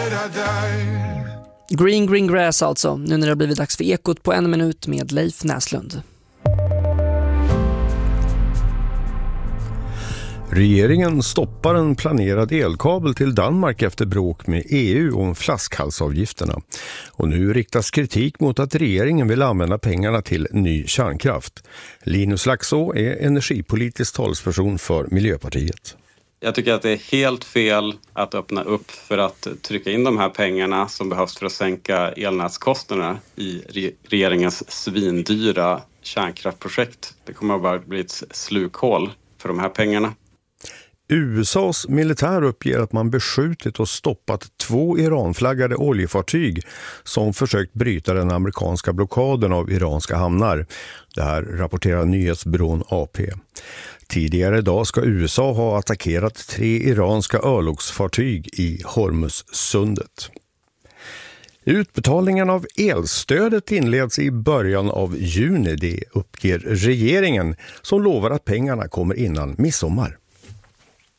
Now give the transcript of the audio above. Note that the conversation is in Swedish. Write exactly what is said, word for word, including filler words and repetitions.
Green Green Grass alltså, nu när det har blivit dags för Ekot på en minut med Leif Näslund. Regeringen stoppar en planerad elkabel till Danmark efter bråk med E U om flaskhalsavgifterna. Och nu riktas kritik mot att regeringen vill använda pengarna till ny kärnkraft. Linus Laxå är energipolitisk talsperson för Miljöpartiet. Jag tycker att det är helt fel att öppna upp för att trycka in de här pengarna som behövs för att sänka elnätskostnaderna i regeringens svindyra kärnkraftprojekt. Det kommer att bara bli ett slukhål för de här pengarna. U S A:s militär uppger att man beskjutit och stoppat två Iranflaggade oljefartyg som försökt bryta den amerikanska blockaden av iranska hamnar. Det här rapporterar nyhetsbyrån A P. Tidigare idag ska U S A ha attackerat tre iranska örlogsfartyg i Hormuzsundet. Utbetalningen av elstödet inleds i början av juni, det uppger regeringen, som lovar att pengarna kommer innan midsommar.